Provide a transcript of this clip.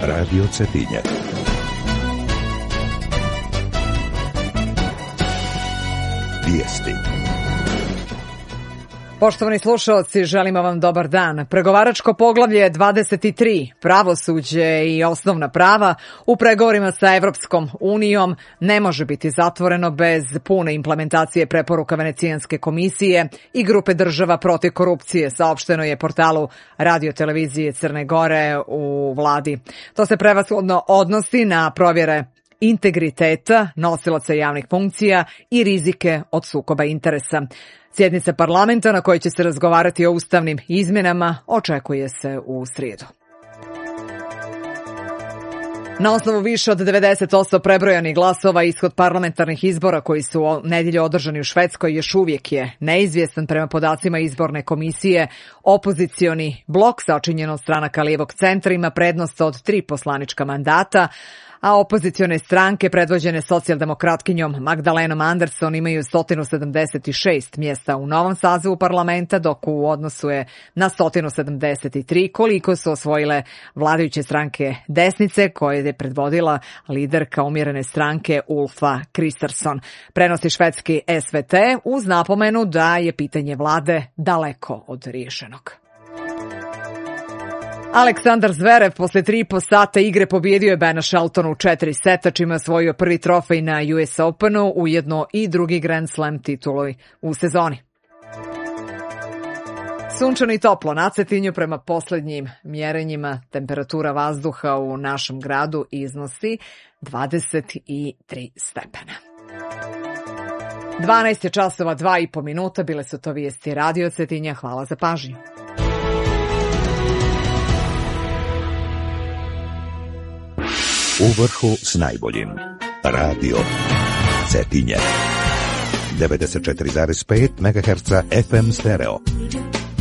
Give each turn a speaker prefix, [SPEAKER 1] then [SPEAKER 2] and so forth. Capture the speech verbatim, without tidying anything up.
[SPEAKER 1] Radio Cetinje. Vijesti.
[SPEAKER 2] Poštovani slušalci, želimo vam dobar dan. Pregovaračko poglavlje dvadeset tri, pravosuđe i osnovna prava, u pregovorima sa Evropskom unijom ne može biti zatvoreno bez pune implementacije preporuka Venecijanske komisije i grupe država protiv korupcije, saopšteno je portalu Radio-televizije Crne Gore u vladi. To se prevashodno odnosi na provjere integriteta nosilaca javnih funkcija i rizike od sukoba interesa. Sjednica parlamenta na kojoj će se razgovarati o ustavnim izmjenama očekuje se u srijedu. Na osnovu više od devedeset posto prebrojanih glasova ishod parlamentarnih izbora koji su u nedjelju održani u Švedskoj još uvijek je neizvjestan prema podacima izborne komisije. Opozicioni blok sačinjen od stranaka lijevog centra ima prednost od tri poslanička mandata, a opozicione stranke predvođene socijaldemokratkinjom Magdalenom Andersson imaju sto sedamdeset šest mjesta u novom sazivu parlamenta, dok u odnosu je na sto sedamdeset tri koliko su osvojile vladajuće stranke desnice koje je predvodila liderka umjerene stranke Ulfa Kristersson. Prenosi švedski S V T uz napomenu da je pitanje vlade daleko od riješenog. Aleksandar Zverev posle tri i po sata igre pobijedio je Bena Sheltona u četiri seta, čime je osvojio prvi trofej na U S Openu, ujedno i drugi Grand Slam tituloj u sezoni. Sunčano i toplo na Cetinju, prema posljednjim mjerenjima temperatura vazduha u našem gradu iznosi dvadeset tri stepena. dvanaest je časova dva i po minuta, bile su to vijesti Radio Cetinja, hvala za pažnju.
[SPEAKER 1] U vrhu s najboljim. Radio Cetinje. devedeset četiri zarez pet megaherca F M stereo.